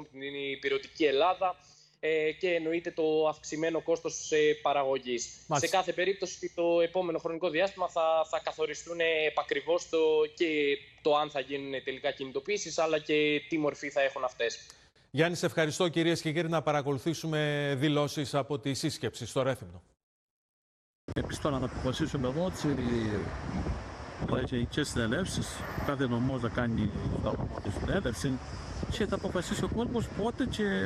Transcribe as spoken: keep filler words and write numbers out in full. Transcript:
από την υπηρετική Ελλάδα και εννοείται το αυξημένο κόστος παραγωγής. Σε κάθε περίπτωση το επόμενο χρονικό διάστημα θα, θα καθοριστούν επακριβώς το, και το αν θα γίνουν τελικά κινητοποιήσεις, αλλά και τι μορφή θα έχουν αυτές. Γιάννη, σε ευχαριστώ κυρίες και κύριοι, να παρακολουθήσουμε δηλώσεις από τη σύσκεψη στο Ρέθυμνο. Επιστώ να αποφασίσουμε εδώ τις συνελεύσεις, κάθε νομός να κάνει τη συνέλευση και θα αποφασίσει ο κόσμος πότε και